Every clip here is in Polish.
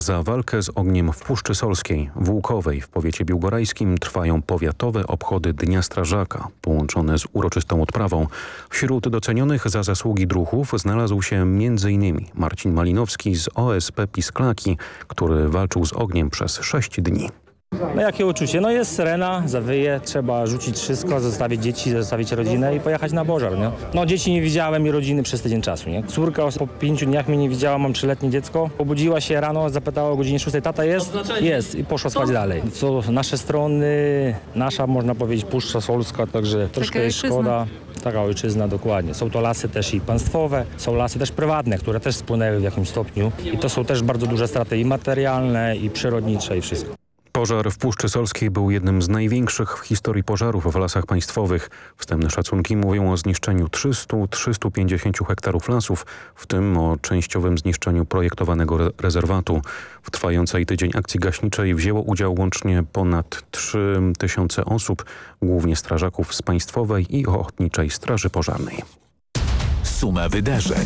Za walkę z ogniem w Puszczy Solskiej, w Łukowej, w powiecie biłgorajskim trwają powiatowe obchody Dnia Strażaka, połączone z uroczystą odprawą. Wśród docenionych za zasługi druhów znalazł się m.in. Marcin Malinowski z OSP Pisklaki, który walczył z ogniem przez 6 dni. No jakie uczucie? No jest syrena, zawyje, trzeba rzucić wszystko, zostawić dzieci, zostawić rodzinę i pojechać na pożar, nie? No dzieci nie widziałem i rodziny przez tydzień czasu, nie? Córka po 5 dniach mnie nie widziała, mam 3-letnie dziecko. Obudziła się rano, zapytała o godzinie 6, tata jest? Jest i poszła spać dalej. Co nasze strony, nasza można powiedzieć Puszcza Solska, także troszkę jest szkoda. Taka ojczyzna, dokładnie. Są to lasy też i państwowe, są lasy też prywatne, które też spłynęły w jakimś stopniu i to są też bardzo duże straty i materialne, i przyrodnicze, i wszystko. Pożar w Puszczy Solskiej był jednym z największych w historii pożarów w lasach państwowych. Wstępne szacunki mówią o zniszczeniu 300-350 hektarów lasów, w tym o częściowym zniszczeniu projektowanego rezerwatu. W trwającej tydzień akcji gaśniczej wzięło udział łącznie ponad 3000 osób, głównie strażaków z Państwowej i Ochotniczej Straży Pożarnej. Suma wydarzeń.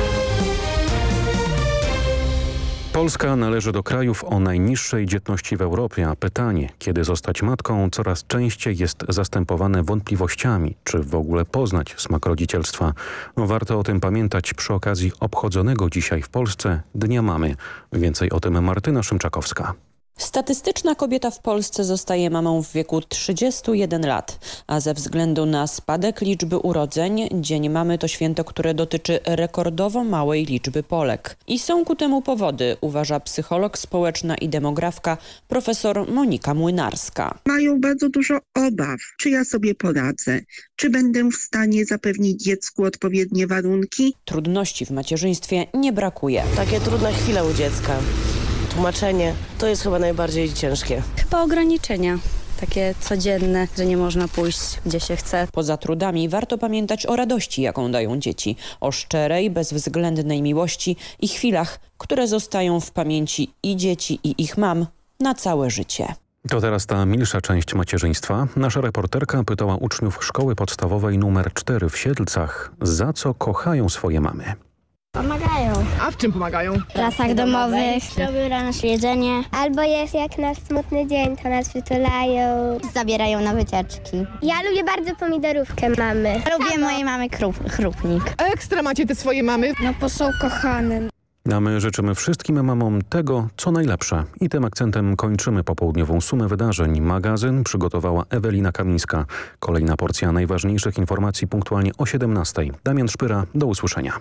Polska należy do krajów o najniższej dzietności w Europie, a pytanie, kiedy zostać matką, coraz częściej jest zastępowane wątpliwościami, czy w ogóle poznać smak rodzicielstwa. Warto o tym pamiętać przy okazji obchodzonego dzisiaj w Polsce Dnia Mamy. Więcej o tym Martyna Szymczakowska. Statystyczna kobieta w Polsce zostaje mamą w wieku 31 lat, a ze względu na spadek liczby urodzeń Dzień Mamy to święto, które dotyczy rekordowo małej liczby Polek. I są ku temu powody, uważa psycholog społeczna i demografka profesor Monika Młynarska. Mają bardzo dużo obaw, czy ja sobie poradzę, czy będę w stanie zapewnić dziecku odpowiednie warunki. Trudności w macierzyństwie nie brakuje. Takie trudne chwile u dziecka. Tłumaczenie to jest chyba najbardziej ciężkie. Chyba ograniczenia. Takie codzienne, że nie można pójść gdzie się chce. Poza trudami warto pamiętać o radości, jaką dają dzieci. O szczerej, bezwzględnej miłości i chwilach, które zostają w pamięci i dzieci, i ich mam na całe życie. To teraz ta milsza część macierzyństwa. Nasza reporterka pytała uczniów szkoły podstawowej nr 4 w Siedlcach, za co kochają swoje mamy. Pomagają. A w czym pomagają? W pracach domowych, robią rano jedzenie. Albo jest jak nasz smutny dzień, to nas przytulają. Zabierają na wycieczki. Ja lubię bardzo pomidorówkę mamy. Lubię mojej mamy chrupnik. A ekstra macie te swoje mamy? No bo są kochane. A my życzymy wszystkim mamom tego, co najlepsze. I tym akcentem kończymy popołudniową sumę wydarzeń. Magazyn przygotowała Ewelina Kamińska. Kolejna porcja najważniejszych informacji punktualnie o 17. Damian Szpyra, do usłyszenia.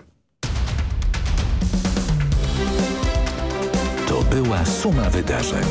To była suma wydarzeń.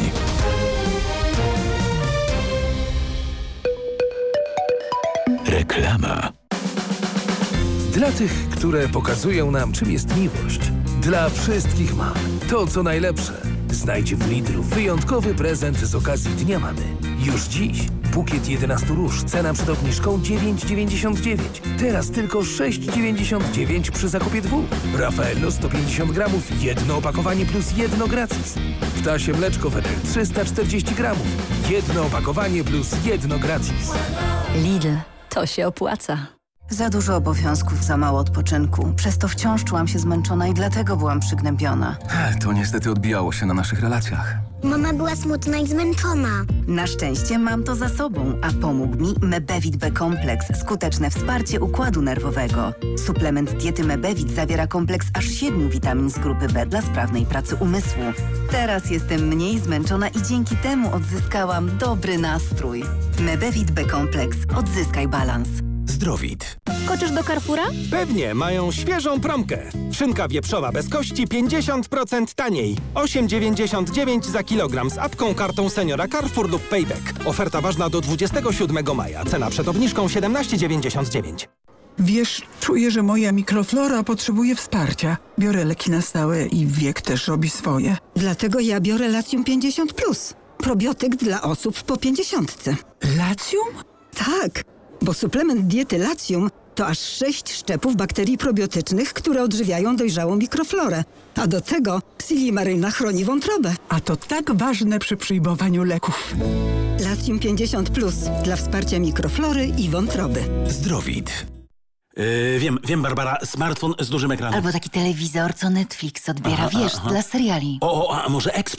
Reklama. Dla tych, które pokazują nam, czym jest miłość. Dla wszystkich mam. To, co najlepsze. Znajdź w Lidlu wyjątkowy prezent z okazji Dnia Mamy. Już dziś bukiet 11 róż, cena przed obniżką 9,99. Teraz tylko 6,99 przy zakupie 2. Raffaello 150 gramów, jedno opakowanie plus jedno gratis. Ptasie mleczko Wedel 340 gramów, jedno opakowanie plus jedno gratis. Lidl, to się opłaca. Za dużo obowiązków, za mało odpoczynku. Przez to wciąż czułam się zmęczona i dlatego byłam przygnębiona. To niestety odbijało się na naszych relacjach. Mama była smutna i zmęczona. Na szczęście mam to za sobą, a pomógł mi Mebevit B-kompleks. Skuteczne wsparcie układu nerwowego. Suplement diety Mebevit zawiera kompleks aż 7 witamin z grupy B dla sprawnej pracy umysłu. Teraz jestem mniej zmęczona i dzięki temu odzyskałam dobry nastrój. Mebevit B-kompleks. Odzyskaj balans. Zdrowit. Skoczysz do Carrefoura? Pewnie, mają świeżą promkę. Szynka wieprzowa bez kości 50% taniej. 8,99 za kilogram z apką, kartą seniora Carrefour lub Payback. Oferta ważna do 27 maja. Cena przed obniżką 17,99. Wiesz, czuję, że moja mikroflora potrzebuje wsparcia. Biorę leki na stałe i wiek też robi swoje. Dlatego ja biorę Latium 50+. Probiotyk dla osób po 50. Latium? Tak, bo suplement diety Latium to aż 6 szczepów bakterii probiotycznych, które odżywiają dojrzałą mikroflorę. A do tego Silimaryna chroni wątrobę. A to tak ważne przy przyjmowaniu leków. Latium 50+, dla wsparcia mikroflory i wątroby. Zdrowit. Wiem, Barbara, smartfon z dużym ekranem. Albo taki telewizor, co Netflix odbiera, Aha, wiesz, aha. dla seriali. A może Express?